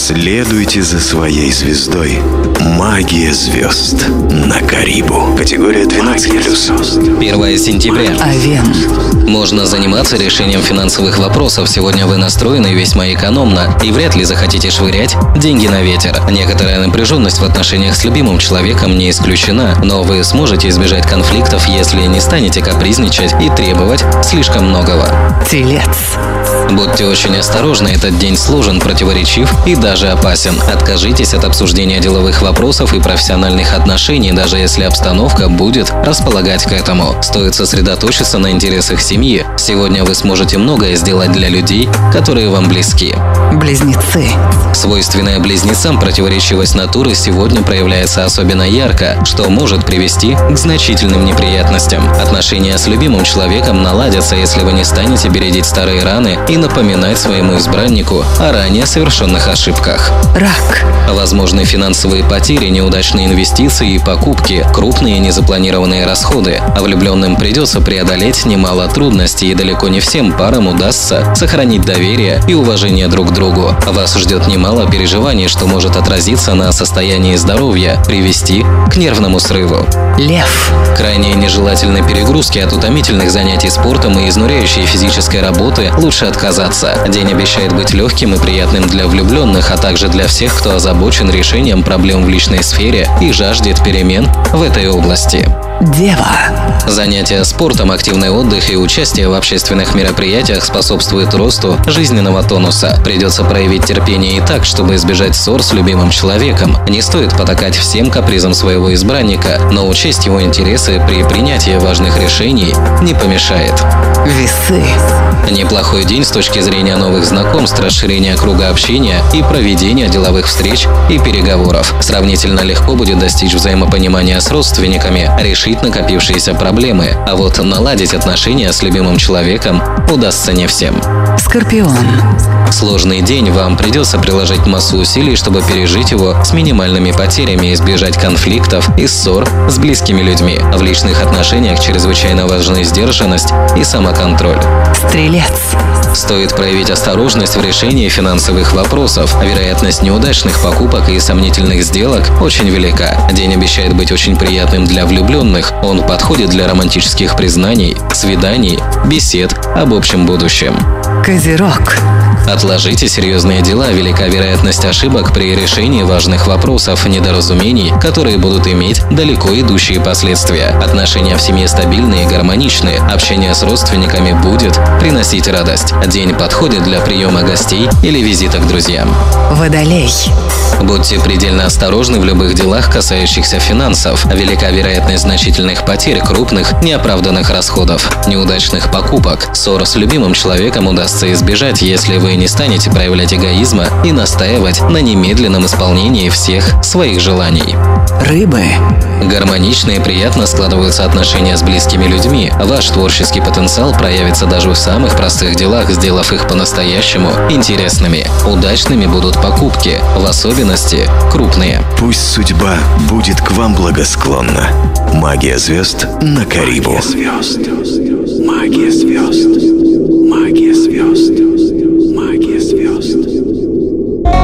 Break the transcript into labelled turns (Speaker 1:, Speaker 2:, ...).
Speaker 1: Следуйте за своей звездой. Магия звезд на Карибу. Категория 12+.
Speaker 2: 1 сентября.
Speaker 3: Овен.
Speaker 2: Можно заниматься решением финансовых вопросов. Сегодня вы настроены весьма экономно и вряд ли захотите швырять деньги на ветер. Некоторая напряженность в отношениях с любимым человеком не исключена, но вы сможете избежать конфликтов, если не станете капризничать и требовать слишком многого.
Speaker 3: Телец.
Speaker 2: Будьте очень осторожны, этот день сложен, противоречив и даже опасен. Откажитесь от обсуждения деловых вопросов и профессиональных отношений, даже если обстановка будет располагать к этому. Стоит сосредоточиться на интересах семьи. Сегодня вы сможете многое сделать для людей, которые вам близки.
Speaker 3: Близнецы.
Speaker 2: Свойственная близнецам противоречивость натуры сегодня проявляется особенно ярко, что может привести к значительным неприятностям. Отношения с любимым человеком наладятся, если вы не станете бередить старые раны и напоминать своему избраннику о ранее совершенных ошибках.
Speaker 3: Рак.
Speaker 2: Возможны финансовые потери, неудачные инвестиции и покупки, крупные незапланированные расходы. А влюбленным придется преодолеть немало трудностей, и далеко не всем парам удастся сохранить доверие и уважение друг к другу. Вас ждет немало переживаний, что может отразиться на состоянии здоровья, привести к нервному срыву.
Speaker 3: Лев.
Speaker 2: Крайне нежелательны перегрузки от утомительных занятий спортом и изнуряющей физической работы лучше отказаться. День обещает быть легким и приятным для влюбленных, а также для всех, кто озабочен решением проблем в личной сфере и жаждет перемен в этой области.
Speaker 3: Дева.
Speaker 2: Занятия спортом, активный отдых и участие в общественных мероприятиях способствует росту жизненного тонуса. Придется проявить терпение и так, чтобы избежать ссор с любимым человеком. Не стоит потакать всем капризам своего избранника, но учесть его интересы при принятии важных решений не помешает.
Speaker 3: Весы.
Speaker 2: Неплохой день с точки зрения новых знакомств, расширения круга общения и проведения деловых встреч и переговоров. Сравнительно легко будет достичь взаимопонимания с родственниками, решить накопившиеся проблемы, а вот наладить отношения с любимым человеком удастся не всем.
Speaker 3: Скорпион.
Speaker 2: Сложный день, вам придется приложить массу усилий, чтобы пережить его с минимальными потерями, избежать конфликтов и ссор с близкими людьми. В личных отношениях чрезвычайно важны сдержанность и самоконтроль.
Speaker 3: Стрелец.
Speaker 2: Стоит проявить осторожность в решении финансовых вопросов. Вероятность неудачных покупок и сомнительных сделок очень велика. День обещает быть очень приятным для влюбленных. Он подходит для романтических признаний, свиданий, бесед об общем будущем.
Speaker 3: Козерог.
Speaker 2: Отложите серьезные дела, велика вероятность ошибок при решении важных вопросов, недоразумений, которые будут иметь далеко идущие последствия. Отношения в семье стабильные и гармоничные, общение с родственниками будет приносить радость. День подходит для приема гостей или визита к друзьям.
Speaker 3: Водолей.
Speaker 2: Будьте предельно осторожны в любых делах, касающихся финансов. Велика вероятность значительных потерь, крупных, неоправданных расходов, неудачных покупок. Ссор с любимым человеком удастся избежать, если вы не станете проявлять эгоизма и настаивать на немедленном исполнении всех своих желаний.
Speaker 3: Рыбы.
Speaker 2: Гармонично и приятно складываются отношения с близкими людьми. Ваш творческий потенциал проявится даже в самых простых делах, сделав их по-настоящему интересными. Удачными будут покупки, в особенности крупные.
Speaker 1: Пусть судьба будет к вам благосклонна. Магия звезд на Карибу. Магия звезд.